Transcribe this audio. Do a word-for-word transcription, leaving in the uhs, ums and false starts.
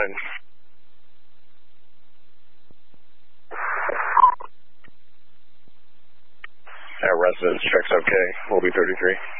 nine. Our residence checks okay. We'll be thirty-three.